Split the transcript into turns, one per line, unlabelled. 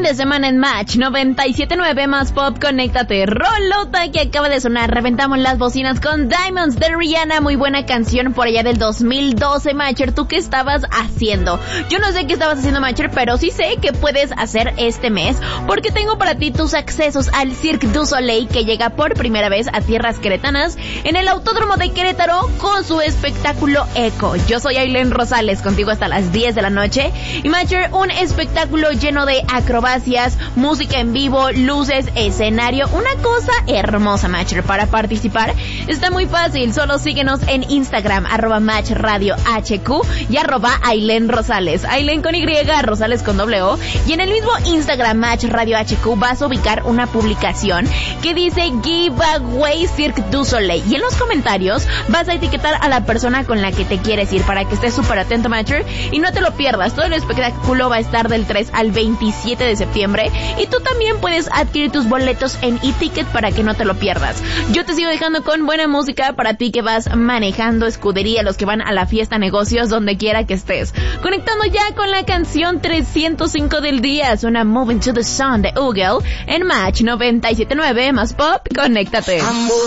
de semana en Match 97.9 más Pop, conéctate. Rolota que acaba de sonar, reventamos las bocinas con Diamonds de Rihanna, muy buena canción por allá del 2012, Matcher. ¿Tú qué estabas haciendo? Yo no sé qué estabas haciendo, Matcher, pero sí sé qué puedes hacer este mes, porque tengo para ti tus accesos al Cirque du Soleil, que llega por primera vez a tierras queretanas en el Autódromo de Querétaro con su espectáculo Eco. Yo soy Ailén Rosales, contigo hasta las 10 de la noche. Y Matcher, un espectáculo lleno de acrobacias, música en vivo, luces, escenario, una cosa hermosa, Matcher. Para participar está muy fácil, solo síguenos en Instagram, @MatchRadioHQ y @Ailén Rosales, Ailén con Y, Rosales con O, y en el mismo Instagram, Match Radio HQ, vas a ubicar una publicación que dice Giveaway Cirque du Soleil, y en los comentarios vas a etiquetar a la persona con la que te quieres ir para que estés súper atento, Matcher, y no te lo pierdas. Todo el espectáculo va a estar del 3 al 27 de septiembre y tú también puedes adquirir tus boletos en eTicket para que no te lo pierdas. Yo te sigo dejando con buena música para ti que vas manejando, escudería, los que van a la fiesta, negocios, donde quiera que estés. Conectando ya con la canción 305 del día, suena Moving to the Sun de Oogle en Match 97.9 más Pop, conéctate.